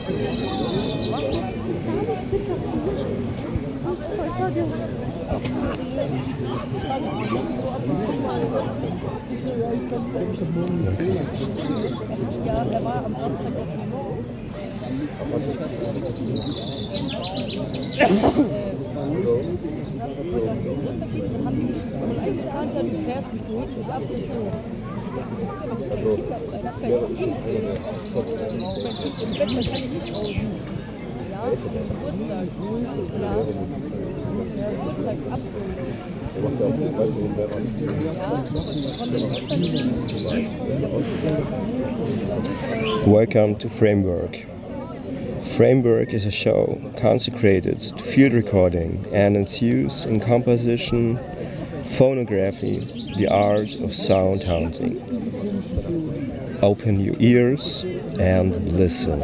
Ja, der war am Samstag auf dem Morgen. Dann haben die mich voll eingeplant, ja, du fährst mich, du holst mich ab. Ich so. Welcome to Framework. Framework is a show consecrated to field recording and its use in composition, phonography, the art of sound hunting. Open your ears and listen.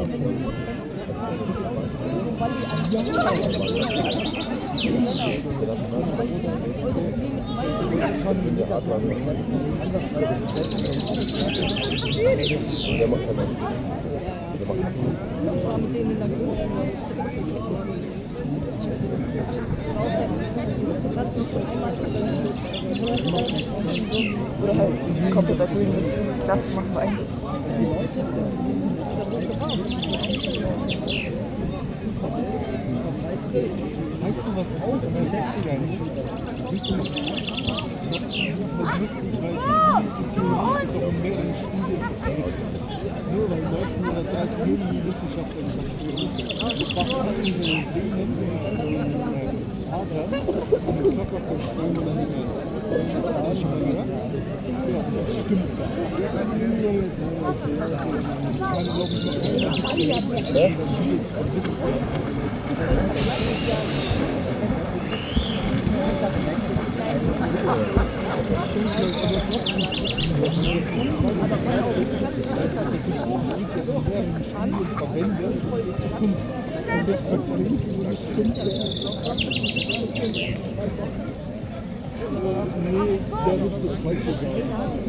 Oder halt komplett da drüben das Ganze machen wir eigentlich. Weißt du, was auch in den 60ern ist? Das ist halt lustig, weil diese Theorie ist auch in mehreren Studien vertreten. Nur weil 1930 die Wissenschaftler das war alles in so Sehnen und Adern an den Körperfunktionen und an den Arschen. Ja, das stimmt. Ich kann, glaube ich, noch ein bisschen Unterschiede von Wissen sein. Nee, der wird das Falsche sein.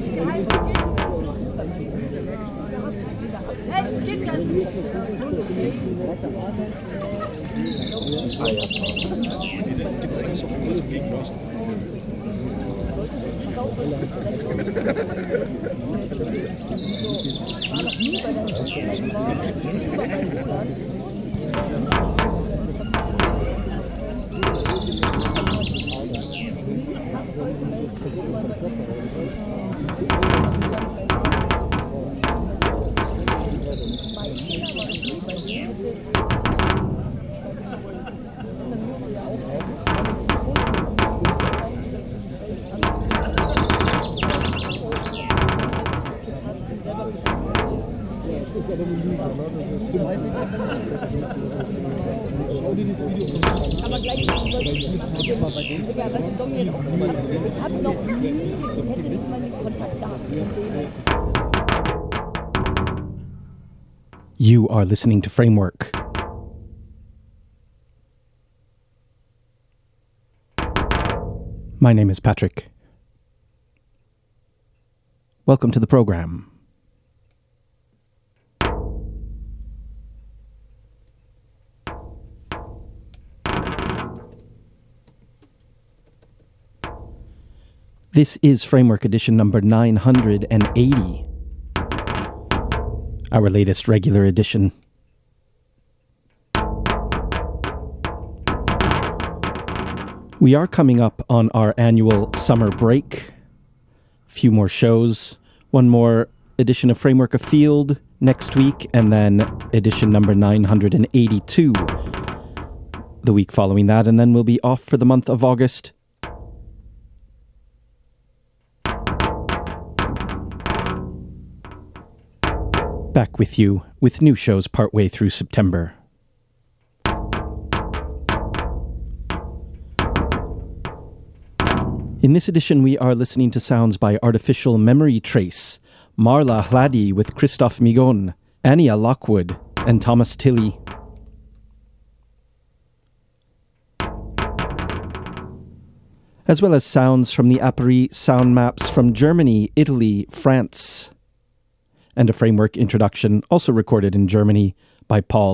You are listening to Framework. My name is Patrick. Welcome to the program. This is Framework edition number 980. Our latest regular edition. We are coming up on our annual summer break. A few more shows. One more edition of Framework Afield next week, and then edition number 982 the week following that, and then we'll be off for the month of August. Back with you with new shows partway through September. In this edition, we are listening to sounds by Artificial Memory Trace, Marla Hladi with Christoph Migon, Anya Lockwood, and Thomas Tilley. As well as sounds from the Apparie sound maps from Germany, Italy, France, and a framework introduction also recorded in Germany by Paul